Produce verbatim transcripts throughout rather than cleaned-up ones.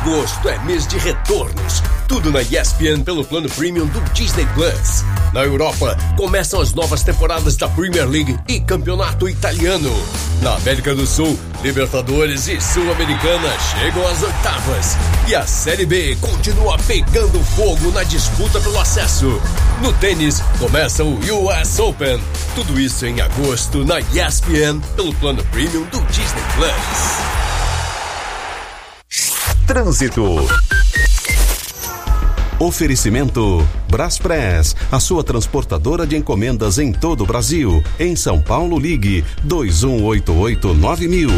Agosto é mês de retornos. Tudo na E S P N pelo plano Premium do Disney Plus. Na Europa, começam as novas temporadas da Premier League e Campeonato Italiano. Na América do Sul, Libertadores e Sul-Americana chegam às oitavas. E a Série B continua pegando fogo na disputa pelo acesso. No tênis, começa o U S Open. Tudo isso em agosto na E S P N pelo plano Premium do Disney Plus. Trânsito. Oferecimento Braspress, a sua transportadora de encomendas em todo o Brasil. Em São Paulo, ligue dois um oito oito nove mil.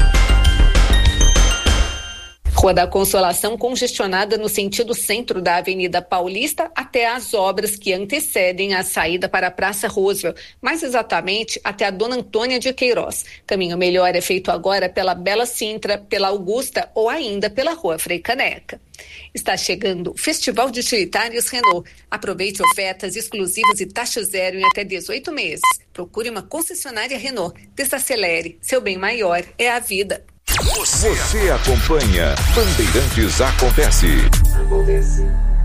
Rua da Consolação congestionada no sentido centro da Avenida Paulista até as obras que antecedem a saída para a Praça Roosevelt, mais exatamente até a Dona Antônia de Queiroz. Caminho melhor é feito agora pela Bela Sintra, pela Augusta ou ainda pela Rua Frei Caneca. Está chegando o Festival de Utilitários Renault. Aproveite ofertas exclusivas e taxa zero em até dezoito meses. Procure uma concessionária Renault. Desacelere. Seu bem maior é a vida. Você, Você acompanha Bandeirantes Acontece. Acontece.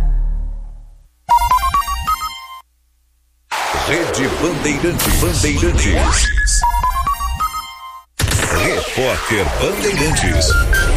Rede Bandeirantes. Bandeirantes. Repórter Bandeirantes.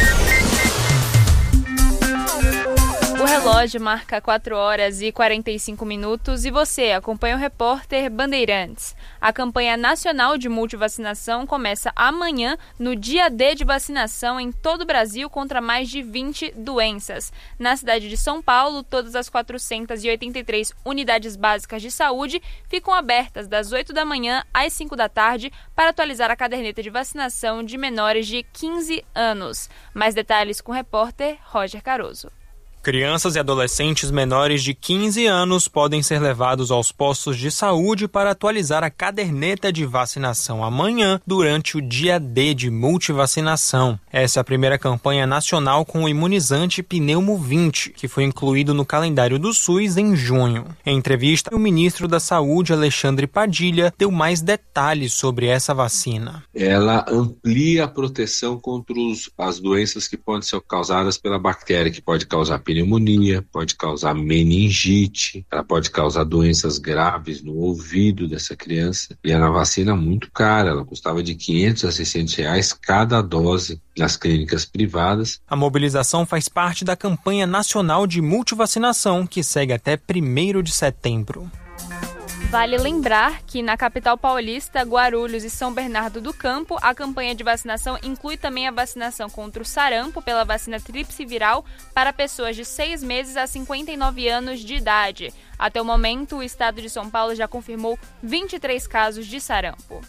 O relógio marca quatro horas e quarenta e cinco minutos e você acompanha o repórter Bandeirantes. A campanha nacional de multivacinação começa amanhã no dia D de vacinação em todo o Brasil contra mais de vinte doenças. Na cidade de São Paulo, todas as quatrocentas e oitenta e três unidades básicas de saúde ficam abertas das oito da manhã às cinco da tarde para atualizar a caderneta de vacinação de menores de quinze anos. Mais detalhes com o repórter Roger Caroso. Crianças e adolescentes menores de quinze anos podem ser levados aos postos de saúde para atualizar a caderneta de vacinação amanhã, durante o dia D de multivacinação. Essa é a primeira campanha nacional com o imunizante Pneumo vinte, que foi incluído no calendário do SUS em junho. Em entrevista, o ministro da Saúde, Alexandre Padilha, deu mais detalhes sobre essa vacina. Ela amplia a proteção contra os, as doenças que podem ser causadas pela bactéria, que pode causar pneumonia, pode causar meningite, ela pode causar doenças graves no ouvido dessa criança. E é uma vacina muito cara, ela custava de quinhentos a seiscentos reais cada dose nas clínicas privadas. A mobilização faz parte da campanha nacional de multivacinação, que segue até primeiro de setembro. Vale lembrar que na capital paulista, Guarulhos e São Bernardo do Campo, a campanha de vacinação inclui também a vacinação contra o sarampo pela vacina tríplice viral para pessoas de seis meses a cinquenta e nove anos de idade. Até o momento, o estado de São Paulo já confirmou vinte e três casos de sarampo.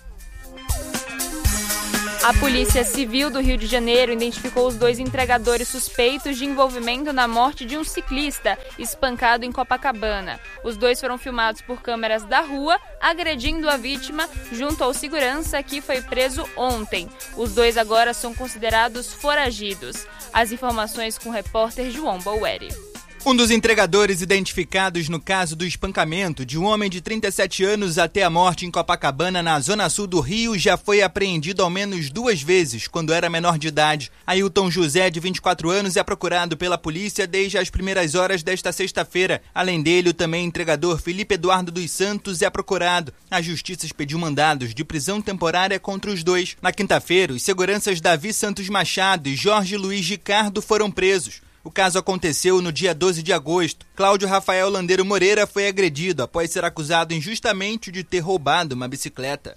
A Polícia Civil do Rio de Janeiro identificou os dois entregadores suspeitos de envolvimento na morte de um ciclista espancado em Copacabana. Os dois foram filmados por câmeras da rua, agredindo a vítima junto ao segurança, que foi preso ontem. Os dois agora são considerados foragidos. As informações com o repórter João Baueri. Um dos entregadores identificados no caso do espancamento de um homem de trinta e sete anos até a morte em Copacabana, na zona sul do Rio, já foi apreendido ao menos duas vezes, quando era menor de idade. Ailton José, de vinte e quatro anos, é procurado pela polícia desde as primeiras horas desta sexta-feira. Além dele, o também entregador Felipe Eduardo dos Santos é procurado. A justiça expediu mandados de prisão temporária contra os dois. Na quinta-feira, os seguranças Davi Santos Machado e Jorge Luiz Ricardo foram presos. O caso aconteceu no dia doze de agosto. Cláudio Rafael Landeiro Moreira foi agredido após ser acusado injustamente de ter roubado uma bicicleta.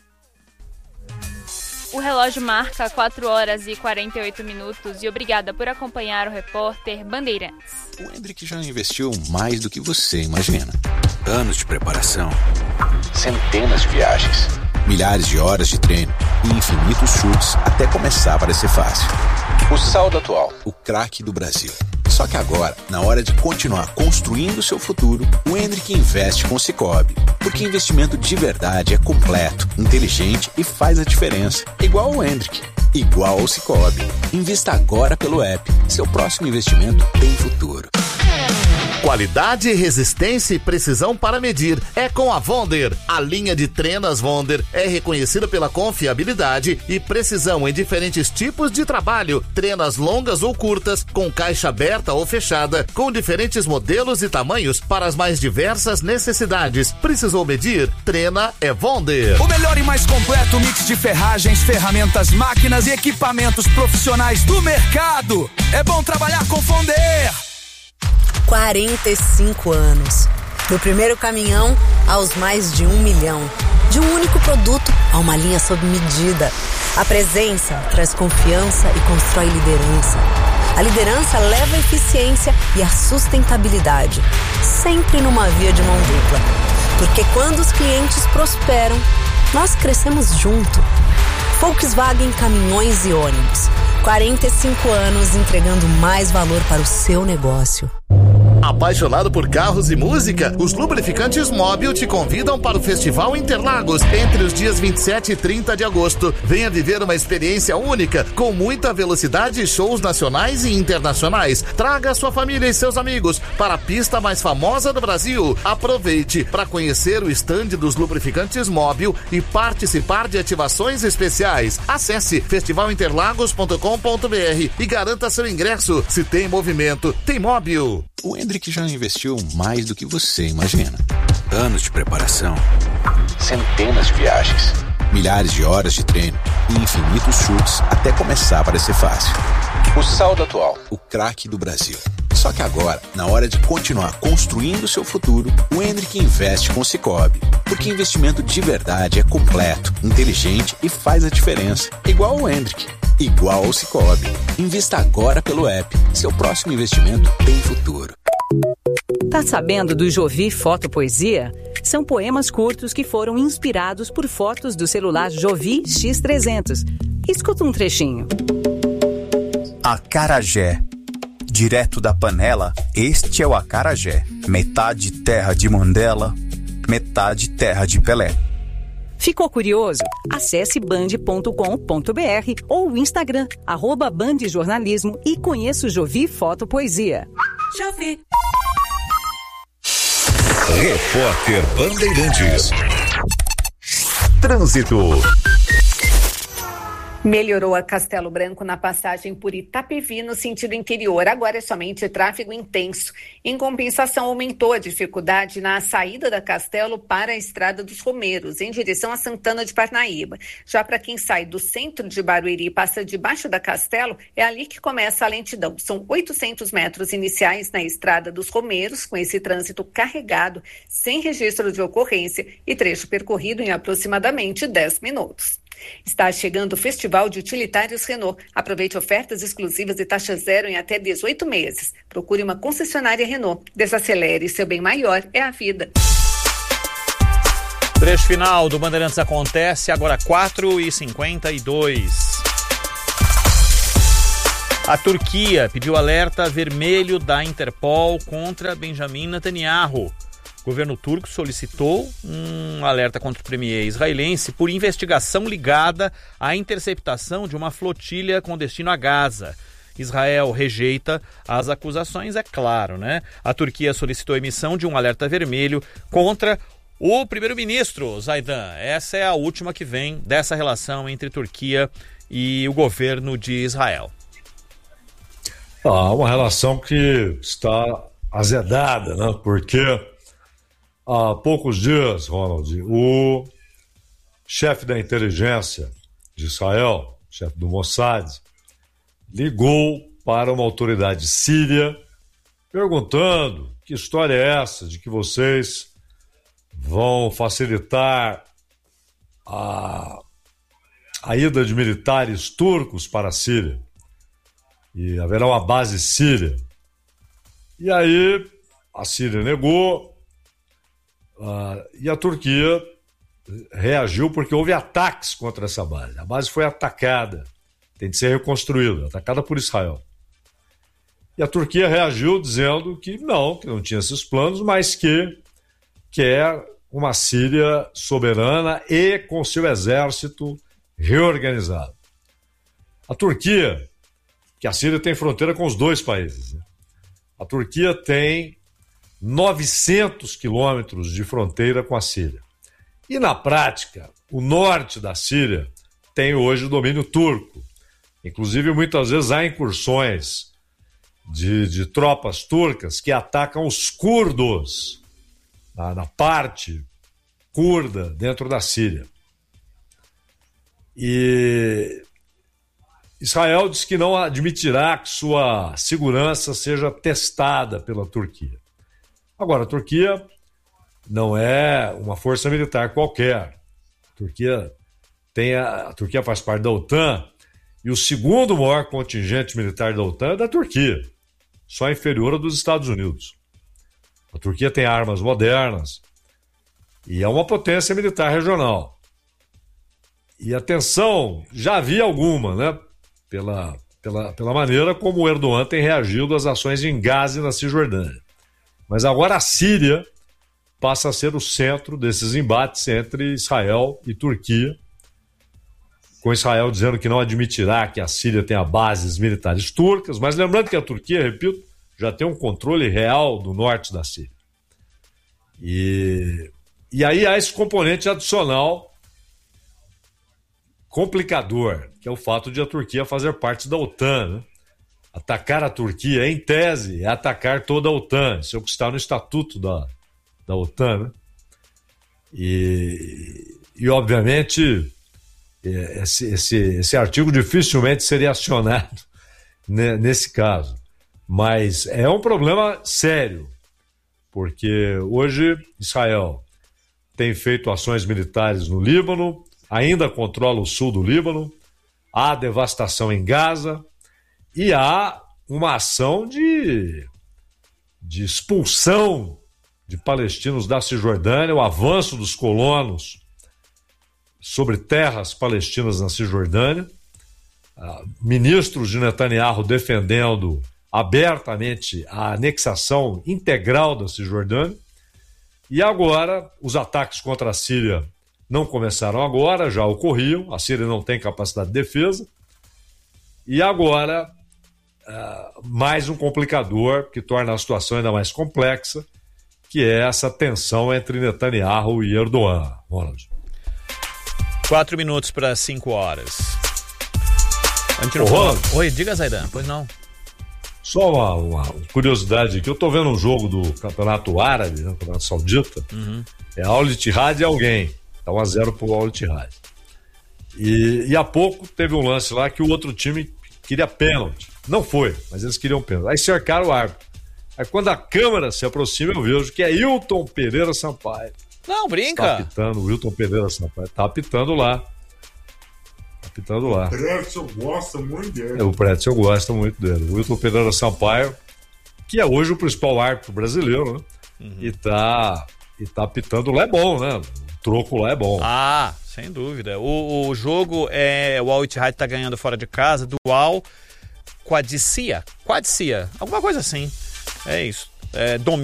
O relógio marca quatro horas e quarenta e oito minutos e obrigada por acompanhar o repórter Bandeirantes. O Hendrick já investiu mais do que você imagina. Anos de preparação, centenas de viagens, milhares de horas de treino e infinitos chutes até começar a parecer fácil. O saldo atual, o craque do Brasil. Só que agora, na hora de continuar construindo seu futuro, o Hendrick investe com o Sicoob. Porque investimento de verdade é completo, inteligente e faz a diferença. Igual o Hendrick, igual ao Sicoob. Invista agora pelo app. Seu próximo investimento tem futuro. Qualidade, resistência e precisão para medir é com a Wonder. A linha de trenas Wonder é reconhecida pela confiabilidade e precisão em diferentes tipos de trabalho. Trenas longas ou curtas, com caixa aberta ou fechada, com diferentes modelos e tamanhos para as mais diversas necessidades. Precisou medir? Trena é Wonder. O melhor e mais completo mix de ferragens, ferramentas, máquinas e equipamentos profissionais do mercado. É bom trabalhar com Wonder. quarenta e cinco anos. Do primeiro caminhão aos mais de um milhão. De um único produto a uma linha sob medida. A presença traz confiança e constrói liderança. A liderança leva a eficiência e a sustentabilidade. Sempre numa via de mão dupla. Porque quando os clientes prosperam, nós crescemos junto. Volkswagen Caminhões e Ônibus. quarenta e cinco anos entregando mais valor para o seu negócio. Apaixonado por carros e música? Os Lubrificantes Móbil te convidam para o Festival Interlagos entre os dias vinte e sete e trinta de agosto. Venha viver uma experiência única, com muita velocidade e shows nacionais e internacionais. Traga sua família e seus amigos para a pista mais famosa do Brasil. Aproveite para conhecer o estande dos Lubrificantes Móbil e participar de ativações especiais. Acesse festival interlagos ponto com ponto b r e garanta seu ingresso. Se tem movimento, tem Móbil. O Hendrick já investiu mais do que você imagina. Anos de preparação, centenas de viagens, milhares de horas de treino e infinitos chutes até começar a parecer fácil. O saldo atual, o craque do Brasil. Só que agora, na hora de continuar construindo o seu futuro, o Hendrick investe com o Sicoob. Porque investimento de verdade é completo, inteligente e faz a diferença. Igual o Hendrick. Igual ao Sicoob. Invista agora pelo app. Seu próximo investimento tem futuro. Tá sabendo do Jovi Fotopoesia? São poemas curtos que foram inspirados por fotos do celular Jovi X trezentos. Escuta um trechinho. Acarajé. Direto da panela, este é o acarajé. Metade terra de Mandela, metade terra de Pelé. Ficou curioso? Acesse band ponto com ponto b r ou o Instagram, arroba Band Jornalismo e conheça o Jovi Fotopoesia. Jovi. Repórter Bandeirantes. Trânsito. Melhorou a Castelo Branco na passagem por Itapevi no sentido interior. Agora é somente tráfego intenso. Em compensação, aumentou a dificuldade na saída da Castelo para a Estrada dos Romeiros, em direção a Santana de Parnaíba. Já para quem sai do centro de Barueri e passa debaixo da Castelo, é ali que começa a lentidão. São oitocentos metros iniciais na Estrada dos Romeiros, com esse trânsito carregado, sem registro de ocorrência e trecho percorrido em aproximadamente dez minutos. Está chegando o Festival de Utilitários Renault. Aproveite ofertas exclusivas e taxa zero em até dezoito meses. Procure uma concessionária Renault. Desacelere, seu bem maior é a vida. Trecho final do Bandeirantes acontece agora quatro e cinquenta e dois. A Turquia pediu alerta vermelho da Interpol contra Benjamin Netanyahu. O governo turco solicitou um alerta contra o premier israelense por investigação ligada à interceptação de uma flotilha com destino a Gaza. Israel rejeita as acusações, é claro, né? A Turquia solicitou a emissão de um alerta vermelho contra o primeiro-ministro Zaidan. Essa é a última que vem dessa relação entre Turquia e o governo de Israel. Ah, uma relação que está azedada, né? Porque há poucos dias, Ronald, o chefe da inteligência de Israel, chefe do Mossad, ligou para uma autoridade síria perguntando que história é essa de que vocês vão facilitar a, a ida de militares turcos para a Síria. E haverá uma base síria. E aí a Síria negou. Uh, e a Turquia reagiu porque houve ataques contra essa base. A base foi atacada, tem de ser reconstruída, atacada por Israel. E a Turquia reagiu dizendo que não, que não tinha esses planos, mas que quer uma Síria soberana e com seu exército reorganizado. A Turquia, que a Síria tem fronteira com os dois países, né? A Turquia tem novecentos quilômetros de fronteira com a Síria. E, na prática, o norte da Síria tem hoje o domínio turco. Inclusive, muitas vezes há incursões de, de tropas turcas que atacam os curdos na, na parte curda dentro da Síria. E Israel diz que não admitirá que sua segurança seja testada pela Turquia. Agora, a Turquia não é uma força militar qualquer. A Turquia, tem a, a Turquia faz parte da OTAN e o segundo maior contingente militar da OTAN é da Turquia, só inferior ao dos Estados Unidos. A Turquia tem armas modernas e é uma potência militar regional. E atenção, já havia alguma, né? Pela, pela, pela maneira como o Erdogan tem reagido às ações em Gaza e na Cisjordânia. Mas agora a Síria passa a ser o centro desses embates entre Israel e Turquia, com Israel dizendo que não admitirá que a Síria tenha bases militares turcas, mas lembrando que a Turquia, repito, já tem um controle real do norte da Síria. E, e aí há esse componente adicional complicador, que é o fato de a Turquia fazer parte da OTAN, né? Atacar a Turquia, em tese, é atacar toda a OTAN. Isso é o que está no estatuto da, da OTAN, né? E, e obviamente, esse, esse, esse artigo dificilmente seria acionado nesse caso. Mas é um problema sério, porque hoje Israel tem feito ações militares no Líbano, ainda controla o sul do Líbano, há devastação em Gaza e há uma ação de, de expulsão de palestinos da Cisjordânia, o avanço dos colonos sobre terras palestinas na Cisjordânia, ministros de Netanyahu defendendo abertamente a anexação integral da Cisjordânia, e agora os ataques contra a Síria não começaram agora, já ocorriam, a Síria não tem capacidade de defesa, e agora uh, mais um complicador que torna a situação ainda mais complexa, que é essa tensão entre Netanyahu e Erdogan. Ronald. Quatro minutos para cinco horas. Ô, Ronald. Oi, diga, Zaidan, pois não. Só uma, uma curiosidade aqui, eu estou vendo um jogo do Campeonato Árabe, né, Campeonato Saudita, uhum. É Al Ittihad e alguém. Está um a zero para o Al Ittihad. E, e há pouco teve um lance lá que o outro time queria pênalti. Não foi, mas eles queriam pênalti. Aí cercaram o árbitro. Aí quando a câmera se aproxima, eu vejo que é Hilton Pereira Sampaio. Não, brinca. Está apitando, o Hilton Pereira Sampaio. Está apitando lá. Está apitando lá. O Pretzel gosta muito dele. É, o Pretzel gosta muito dele. O Hilton Pereira Sampaio, que é hoje o principal árbitro brasileiro, né? Uhum. E está e tá apitando lá, é bom, né? Troco lá é bom. Ah, sem dúvida. O, o jogo é. O Al Ittihad tá ganhando fora de casa do Al Qadisiyah. Qadisiyah. Alguma coisa assim. É isso. É, domínio.